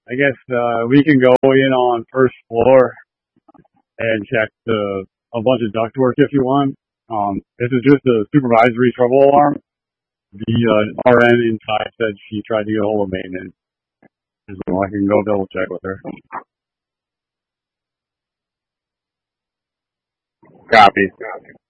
I guess we can go in on first floor and check a bunch of ductwork if you want. This is just a supervisory trouble alarm. The RN inside said she tried to get a hold of maintenance. So I can go double check with her. Copy.